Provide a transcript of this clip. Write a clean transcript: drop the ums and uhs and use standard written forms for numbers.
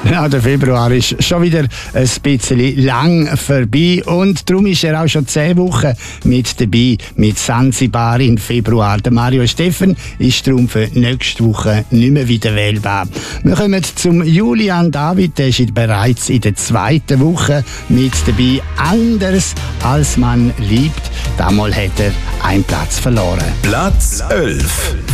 Ja, der Februar ist schon wieder ein bisschen lang vorbei und darum ist er auch schon 10 Wochen mit dabei mit Sansibar im Februar. Der Mario Steffen ist darum für nächste Woche nicht mehr wieder wählbar. Wir kommen zum Julian David, der ist bereits in der 2. Woche mit dabei. Anders als man liebt. Damals hat er einen Platz verloren. Platz 11.